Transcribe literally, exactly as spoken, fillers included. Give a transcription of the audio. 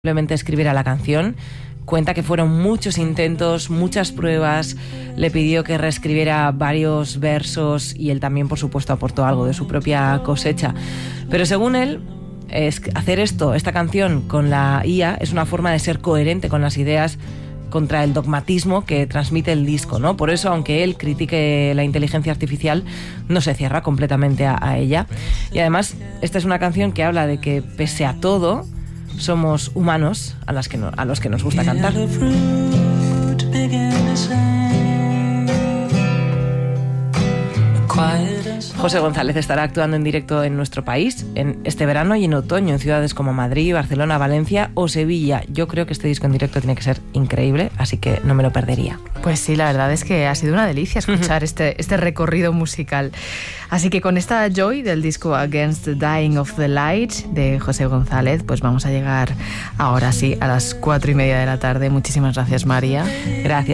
simplemente escribiera la canción. Cuenta que fueron muchos intentos, muchas pruebas, le pidió que reescribiera varios versos y él también, por supuesto, aportó algo de su propia cosecha. Pero según él, es hacer esto, esta canción con la I A, es una forma de ser coherente con las ideas contra el dogmatismo que transmite el disco, ¿no? Por eso, aunque él critique la inteligencia artificial, no se cierra completamente a, a ella. Y además, esta es una canción que habla de que, pese a todo, somos humanos a, las que no, a los que nos gusta cantar. José González estará actuando en directo en nuestro país en este verano y en otoño en ciudades como Madrid, Barcelona, Valencia o Sevilla. Yo creo que este disco en directo tiene que ser increíble, así que no me lo perdería. Pues sí, la verdad es que ha sido una delicia escuchar este, este recorrido musical. Así que con esta Joy del disco Against the Dying of the Light de José González, pues vamos a llegar ahora sí a las cuatro y media de la tarde. Muchísimas gracias, María. Gracias.